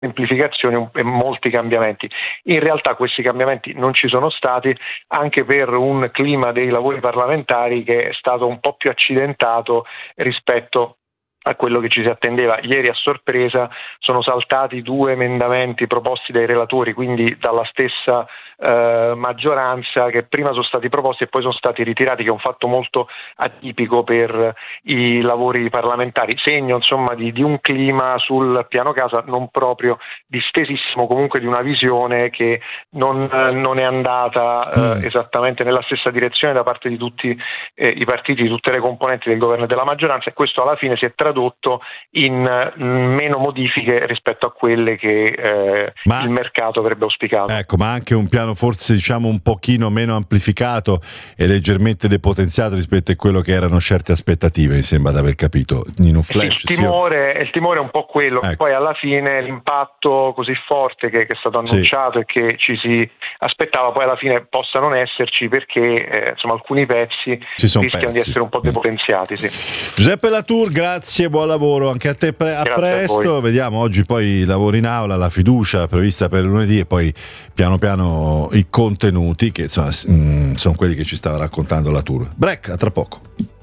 semplificazioni e molti cambiamenti. In realtà questi cambiamenti non ci sono stati, anche per un clima dei lavori parlamentari che è stato un po' più accidentato rispetto a quello che ci si attendeva. Ieri a sorpresa sono saltati 2 emendamenti proposti dai relatori, quindi dalla stessa maggioranza, che prima sono stati proposti e poi sono stati ritirati, che è un fatto molto atipico per i lavori parlamentari, segno insomma di un clima sul piano casa non proprio distesissimo, comunque di una visione che non è andata esattamente nella stessa direzione da parte di tutti i partiti, di tutte le componenti del governo e della maggioranza, e questo alla fine si è tradotto in meno modifiche rispetto a quelle che il mercato avrebbe auspicato. Ecco, ma anche un piano forse diciamo un pochino meno amplificato e leggermente depotenziato rispetto a quello che erano certe aspettative, mi sembra di aver capito in un flash. Il timore è un po' quello, ecco. Poi alla fine l'impatto così forte che è stato annunciato e che ci si aspettava poi alla fine possa non esserci, perché insomma alcuni pezzi rischiano di essere un po' depotenziati. Giuseppe Latour, grazie, buon lavoro anche a te, a presto. Vediamo oggi poi lavori in aula, la fiducia prevista per lunedì e poi piano piano i contenuti che insomma sono quelli che ci stava raccontando Latour. Break, a tra poco.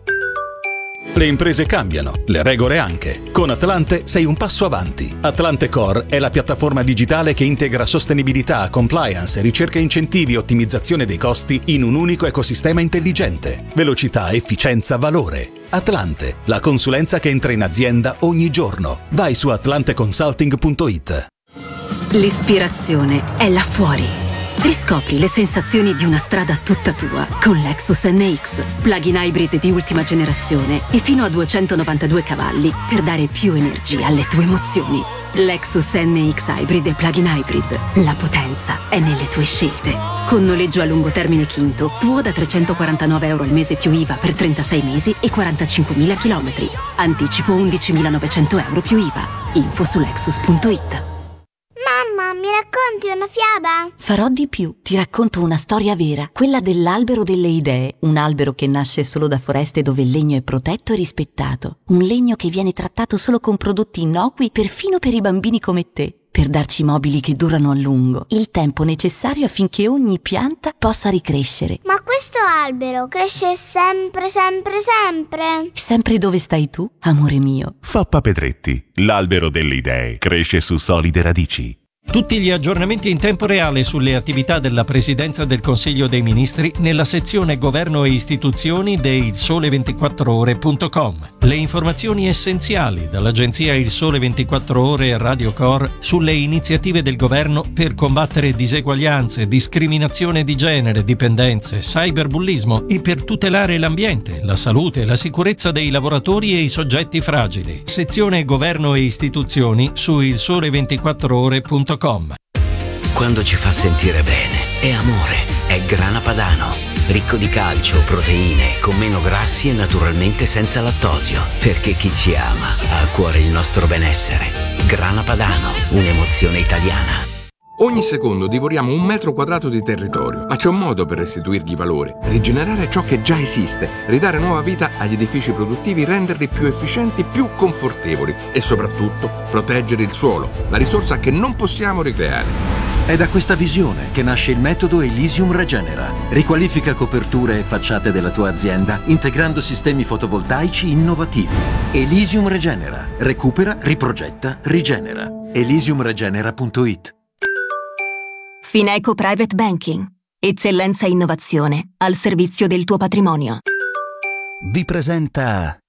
Le imprese cambiano, le regole anche. Con Atlante sei un passo avanti. Atlante Core è la piattaforma digitale che integra sostenibilità, compliance, ricerca, incentivi e ottimizzazione dei costi in un unico ecosistema intelligente. Velocità, efficienza, valore. Atlante, la consulenza che entra in azienda ogni giorno. Vai su atlanteconsulting.it. L'ispirazione è là fuori. Riscopri le sensazioni di una strada tutta tua con Lexus NX, plug-in hybrid di ultima generazione e fino a 292 cavalli per dare più energia alle tue emozioni. Lexus NX Hybrid e plug-in hybrid. La potenza è nelle tue scelte. Con noleggio a lungo termine Quinto, tuo da €349 al mese più IVA per 36 mesi e 45.000 chilometri. Anticipo €11.900 più IVA. Info su Lexus.it. Mamma, mi racconti una fiaba? Farò di più, ti racconto una storia vera, quella dell'albero delle idee, un albero che nasce solo da foreste dove il legno è protetto e rispettato, un legno che viene trattato solo con prodotti innocui perfino per i bambini come te, per darci mobili che durano a lungo, il tempo necessario affinché ogni pianta possa ricrescere. Ma questo albero cresce sempre, sempre, sempre? Sempre dove stai tu, amore mio. Fappa Pedretti, l'albero delle idee, cresce su solide radici. Tutti gli aggiornamenti in tempo reale sulle attività della Presidenza del Consiglio dei Ministri nella sezione Governo e Istituzioni di ilsole24ore.com. Le informazioni essenziali dall'agenzia Il Sole 24 Ore e Radio Cor sulle iniziative del governo per combattere diseguaglianze, discriminazione di genere, dipendenze, cyberbullismo e per tutelare l'ambiente, la salute e la sicurezza dei lavoratori e i soggetti fragili. Sezione Governo e Istituzioni su ilsole24ore.com. Quando ci fa sentire bene è amore, è Grana Padano, ricco di calcio, proteine, con meno grassi e naturalmente senza lattosio, perché chi ci ama ha a cuore il nostro benessere. Grana Padano, un'emozione italiana. Ogni secondo divoriamo 1 metro quadrato di territorio, ma c'è un modo per restituirgli valore, rigenerare ciò che già esiste, ridare nuova vita agli edifici produttivi, renderli più efficienti, più confortevoli e soprattutto proteggere il suolo, la risorsa che non possiamo ricreare. È da questa visione che nasce il metodo Elysium Regenera. Riqualifica coperture e facciate della tua azienda integrando sistemi fotovoltaici innovativi. Elysium Regenera. Recupera, riprogetta, rigenera. Elysiumregenera.it. Fineco Private Banking. Eccellenza e innovazione al servizio del tuo patrimonio. Vi presenta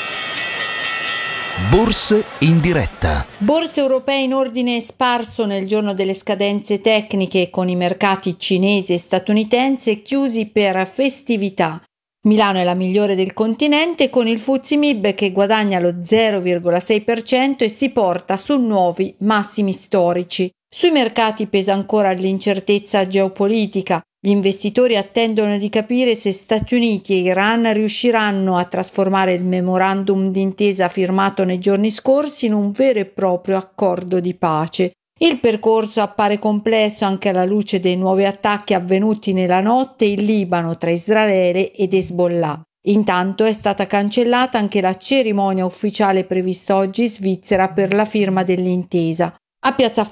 Borse in diretta. Borse europee in ordine sparso nel giorno delle scadenze tecniche, con i mercati cinese e statunitense chiusi per festività. Milano è la migliore del continente, con il FTSE MIB che guadagna lo 0,6% e si porta su nuovi massimi storici. Sui mercati pesa ancora l'incertezza geopolitica. Gli investitori attendono di capire se Stati Uniti e Iran riusciranno a trasformare il memorandum d'intesa firmato nei giorni scorsi in un vero e proprio accordo di pace. Il percorso appare complesso anche alla luce dei nuovi attacchi avvenuti nella notte in Libano tra Israele ed Hezbollah. Intanto è stata cancellata anche la cerimonia ufficiale prevista oggi in Svizzera per la firma dell'intesa. A Piazza